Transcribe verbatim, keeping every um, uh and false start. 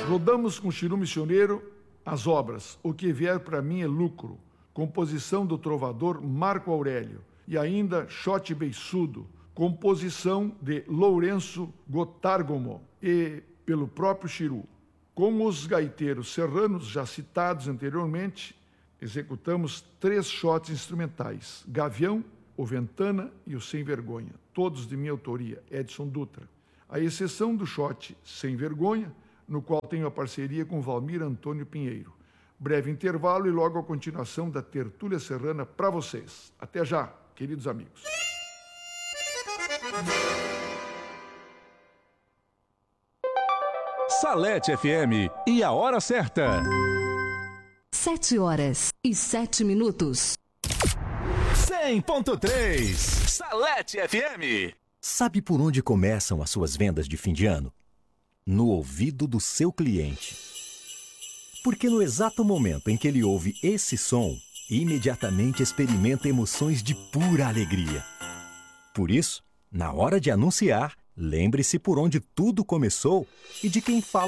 Rodamos com Chiru Missioneiro as obras O Que Vier Pra Mim é Lucro, composição do trovador Marco Aurélio, e ainda Xote Beiçudo, composição de Lourenço Gottargomo e pelo próprio Chiru. Com os gaiteiros serranos já citados anteriormente, executamos três shots instrumentais, Gavião, o Ventana e o Sem Vergonha, todos de minha autoria, Edson Dutra. A exceção do shot Sem Vergonha, no qual tenho a parceria com Valmir Antônio Pinheiro. Breve intervalo e logo a continuação da Tertúlia Serrana para vocês. Até já, queridos amigos. Salete F M e a hora certa. Sete horas e sete minutos. cem ponto três Salete F M. Sabe por onde começam as suas vendas de fim de ano? No ouvido do seu cliente. Porque no exato momento em que ele ouve esse som, imediatamente experimenta emoções de pura alegria. Por isso, na hora de anunciar, lembre-se por onde tudo começou e de quem fala